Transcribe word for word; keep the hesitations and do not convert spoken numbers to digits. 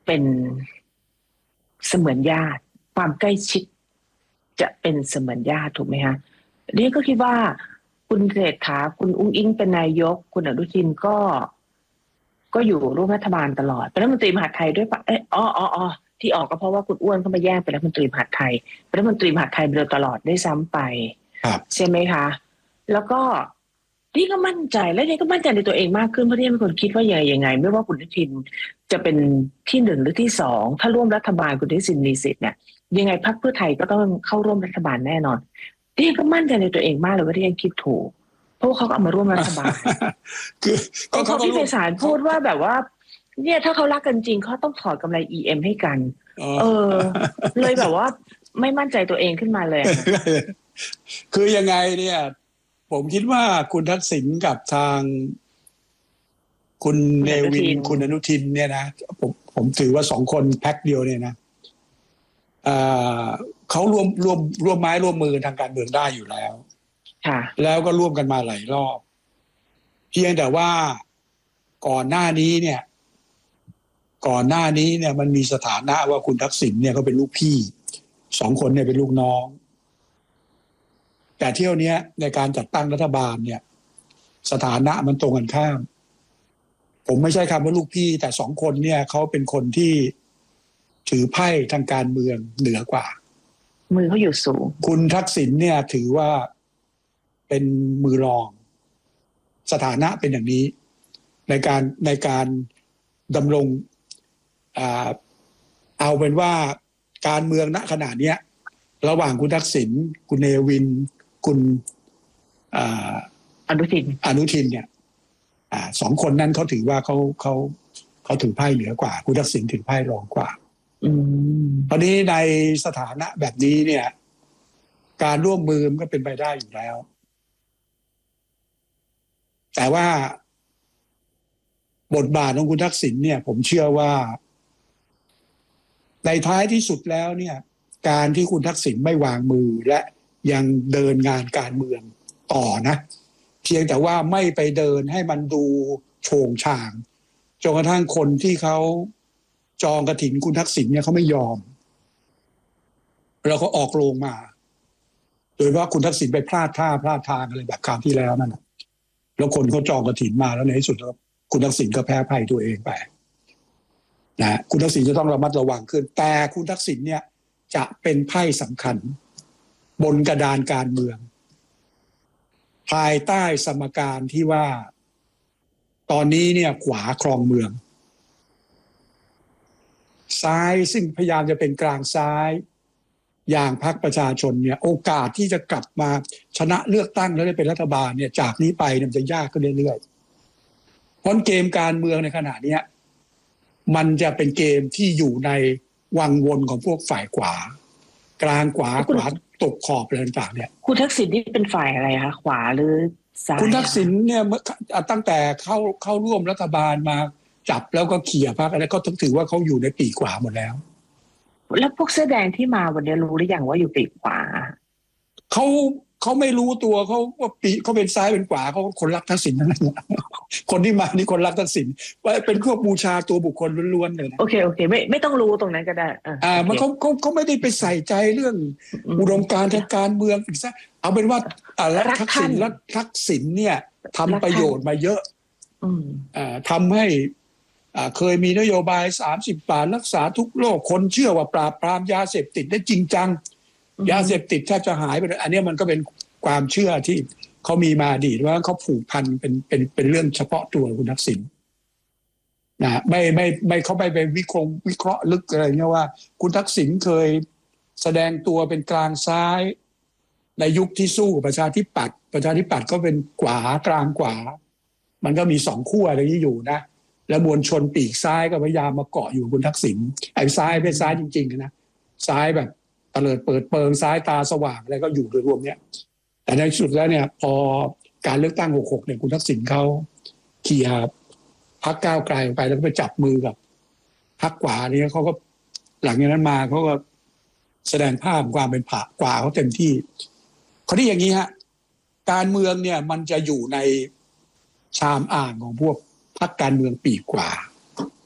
เป็นเสมือนญาติความใกล้ชิดจะเป็นเสมือนญาติถูกไหมคะเรียกก็คิดว่าคุณเศรษฐาคุณอุ้งอิงเป็นนายกคุณอนุทินก็ก็อยู่ร่วมรัฐบาลตลอดเป็นรัฐมนตรีมหาดไทยด้วยปะเอออ๋ออ๋ออ๋อที่ออกก็เพราะว่าคุณอ้วนเข้ามาแย่งเป็นรัฐมนตรีมหาดไทยเป็นรัฐมนตรีมหาดไทยโดยตลอดได้ซ้ำไปใช่ไหมคะแล้วก็นี่ก็มั่นใจและนี่ก็มั่นใจในตัวเองมากขึ้นเพราะที่เป็นคนคิดว่ายังไงยังไงไม่ว่าคุณอนุทินจะเป็นที่หนึ่งหรือที่สองถ้าร่วมรัฐบาลคุณอนุทินมีสิทธิ์เนี่ยยังไงพรรคเพื่อไทยก็ต้องเข้าร่วมรัฐบาลแน่นอนที่ก็มั่นใจในตัวเองมากเลยว่าที่ยังคิดถูกเพราะเขาก็เอามาร่วมรัฐบาลคือเขาที่ไพศาลพูดว่าแบบว่าเนี่ยถ้าเขารักกันจริงเขาต้องถอดกำไร อี เอ็ม ให้กันเออเลยแบบว่าไม่มั่นใจตัวเองขึ้นมาเลยคือยังไงเนี่ยผมคิดว่าคุณทักษิณกับทางคุณเนวินคุณอนุทินเนี่ยนะผมผมถือว่าสองคนแพ็คเดียวเนี่ยนะเขาร่วมร่วมร่วมไม้ร่วมมือทางการเมืองได้อยู่แล้วแล้วก็ร่วมกันมาหลายรอบเพียงแต่ว่าก่อนหน้านี้เนี่ยก่อนหน้านี้เนี่ยมันมีสถานะว่าคุณทักษิณเนี่ยเขาเป็นลูกพี่สองคนเนี่ยเป็นลูกน้องแต่เที่ยวนี้ในการจัดตั้งรัฐบาลเนี่ยสถานะมันตรงกันข้ามผมไม่ใช่คำว่าลูกพี่แต่สองคนเนี่ยเขาเป็นคนที่ถือไพ่ทางการเมืองเหนือกว่ามือเขาอยู่สูงคุณทักษิณเนี่ยถือว่าเป็นมือรองสถานะเป็นอย่างนี้ในการในการดำรงอ่าเอาเป็นว่าการเมืองณขณะนี้ระหว่างคุณทักษิณคุณเนวินคุณอนุทินอนุทินเนี่ยสองคนนั้นเขาถือว่าเขาเขาเขาถือไพ่เหนือกว่าคุณทักษิณถือไพ่รองกว่าตอนนี้ในสถานะแบบนี้เนี่ยการร่วมมือมันก็เป็นไปได้อยู่แล้วแต่ว่าบทบาทของคุณทักษิณเนี่ยผมเชื่อว่าในท้ายที่สุดแล้วเนี่ยการที่คุณทักษิณไม่วางมือและยังเดินงานการเมืองต่อนะเพียงแต่ว่าไม่ไปเดินให้มันดูโฉงฉางจนกระทั่งคนที่เขาจองกฐินคุณทักษิณเนี่ยเขาไม่ยอมแล้วเขาออกโรงมาโดยว่าคุณทักษิณไปพลาดท่าพลาดทางอะไรแบบคราวที่แล้วนั่นแล้วคนเขาจองกฐินมาแล้วในที่สุดแล้วคุณทักษิณก็แพ้ภัยตัวเองไปนะคุณทักษิณจะต้องระมัดระวังขึ้นแต่คุณทักษิณเนี่ยจะเป็นไพ่สำคัญบนกระดานการเมืองภายใต้สมการที่ว่าตอนนี้เนี่ยขวาครองเมืองซ้ายซึ่งพยายามจะเป็นกลางซ้ายอย่างพรรคประชาชนเนี่ยโอกาสที่จะกลับมาชนะเลือกตั้งแล้วได้เป็นรัฐบาลเนี่ยจากนี้ไปมันจะยากขึ้นเรื่อยๆเพราะเกมการเมืองในขณะนี้มันจะเป็นเกมที่อยู่ในวังวนของพวกฝ่ายขวากลางขวาขวาตกขอบอะไรต่างๆเนี่ยคุณทักษิณนี่เป็นฝ่ายอะไรคะขวาหรือซ้ายคุณทักษิณเนี่ยตั้งแต่เข้าเข้าร่วมรัฐบาลมาจับแล้วก็เขี่ยพรรคอะไรก็ต้องถือว่าเขาอยู่ในปีกขวาหมดแล้วแล้วพวกเสื้อแดงที่มาวันนี้รู้หรือยังว่าอยู่ปีกขวาเขาเขาไม่รู้ตัวเขาว่าปีเขาเป็นซ้ายเป็นขวาเขาคนรักทักษิณทั้งนั้นคนที่มานี่คนรักทักษิณว่าเป็นพวกบูชาตัวบุคคลล้วนๆเลยนะโอเคโอเคไม่ไม่ต้องรู้ตรงนั้นก็ได้อ่ามันเขาเขาเขาไม่ได้ไปใส่ใจเรื่องอุดมการณ์ทางการเมืองอีกซะเอาเป็นว่ารักทักษิณรักทักษิณเนี่ยทำประโยชน์มาเยอะอ่าทำให้อ่าเคยมีนโยบายสามสิบบาทรักษาทุกโรคคนเชื่อว่าปราบปรามยาเสพติดได้จริงจังยาเสพติดแทบจะหายไปเลยอันนี้มันก็เป็นความเชื่อที่เขามีมาอดีตว่าเขาผูกพันเป็นเป็นเป็นเรื่องเฉพาะตัวคุณทักษิณนะไม่ไม่ไม่เขาไปไปวิเคราะห์วิเคราะห์ลึกอะไรเงี้ยว่าคุณทักษิณเคยแสดงตัวเป็นกลางซ้ายในยุคที่สู้กับประชาธิปัตย์ประชาธิปัตย์ก็เป็นขวากลางขวามันก็มีสองขั้วอะไรนี้อยู่นะแล้วมวลชนปีกซ้ายก็พยายามมาเกาะอยู่คุณทักษิณไอ้ซ้ายเป็นซ้ายจริงๆนะซ้ายแบบเตลิดเปิดเปิงซ้ายตาสว่างอะไรก็อยู่โดยรวมเนี่ยแต่ในสุดแล้วเนี่ยพอการเลือกตั้งหกสิบหกเนี่ยคุณทักษิณเขาเขี่ยพรรคก้าวไกลไปแล้วก็ไปจับมือกับพรรคขวาเนี่ยเขาก็หลังจากนั้นมาเขาก็แสดงภาพความเป็นผ่ากว่าเขาเต็มที่เขาที่อย่างนี้ฮะการเมืองเนี่ยมันจะอยู่ในชามอ่างของพวกพรรคการเมืองปีกขวา